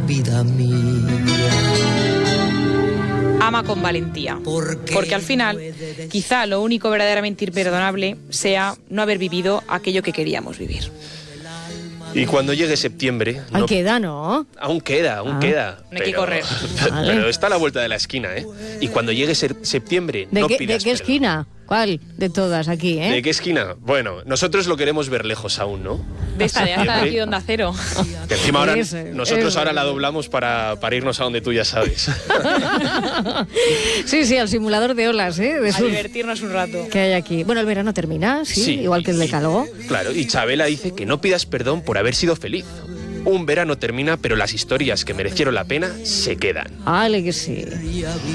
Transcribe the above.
vida mía. Ama con valentía, porque al final quizá lo único verdaderamente imperdonable sea no haber vivido aquello que queríamos vivir. Y cuando llegue septiembre... Aún queda, ¿no? Aún queda. No hay que correr. Pero está a la vuelta de la esquina, ¿eh? Y cuando llegue septiembre, no pidas ¿De qué perdón. esquina? ¿Cuál? De todas aquí, ¿eh? ¿De qué esquina? Bueno, nosotros lo queremos ver lejos aún, ¿no? De esta de aquí de Onda Cero. Que encima ahora, nosotros ese. ahora la doblamos para irnos a donde tú ya sabes. Sí, al simulador de olas, ¿eh? De A surf divertirnos un rato. que hay aquí. Bueno, el verano termina, sí, igual que el decálogo. Claro, y Chabela dice que no pidas perdón por haber sido feliz. Un verano termina, pero las historias que merecieron la pena se quedan. Vale, que sí.